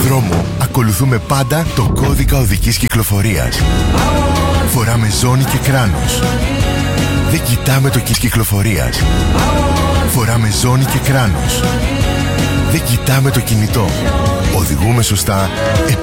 δρόμο ακολουθούμε πάντα το κώδικα οδικής κυκλοφορίας. Φοράμε ζώνη και κράνος. Δεν κοιτάμε το κις κυκλοφορίας. Φοράμε ζώνη και κράνος. Δεν κοιτάμε το κινητό. Οδηγούμε σωστά.